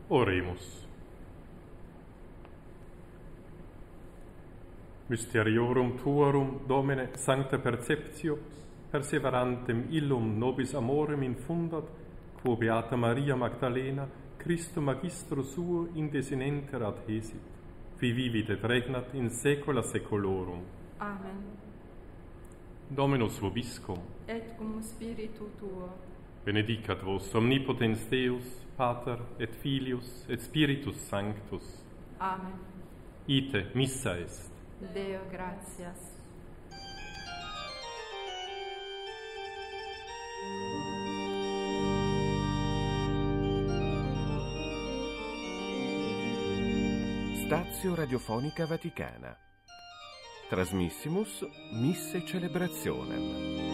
Oremus. Mysteriorum tuorum, Domine, sancta perceptio, perseverantem illum nobis amorem infundat, quo Beata Maria Magdalena, Christum magistro suo indesinenter adhesit, qui vivit et regnat in saecula saeculorum. Amen. Dominus vobiscum, Et cum spiritu tuo. benedicat vos omnipotens Deus, Pater et Filius et Spiritus Sanctus. Amen. Ite missa est. Deo gratias. Stazio Radiofonica Vaticana. Trasmissimus Misse Celebrationem.